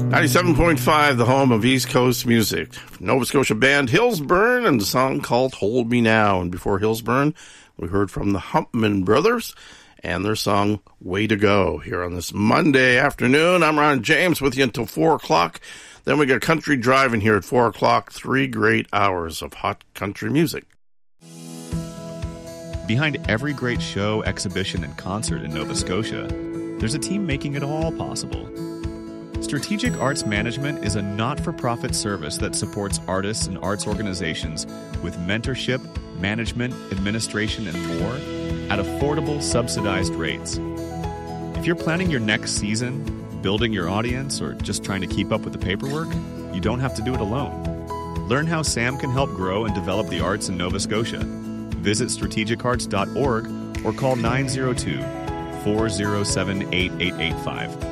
97.5, the home of East Coast music. Nova Scotia band Hillsburn and the song called Hold Me Now. And before Hillsburn, we heard from the Humpman Brothers and their song Way to Go here on this Monday afternoon. I'm Ron James with you until 4 o'clock. Then we got Country Driving here at 4 o'clock. 3 great hours of hot country music. Behind every great show, exhibition, and concert in Nova Scotia, there's a team making it all possible. Strategic Arts Management is a not-for-profit service that supports artists and arts organizations with mentorship, management, administration, and more at affordable, subsidized rates. If you're planning your next season, building your audience, or just trying to keep up with the paperwork, you don't have to do it alone. Learn how SAM can help grow and develop the arts in Nova Scotia. Visit strategicarts.org or call 902-407-8885.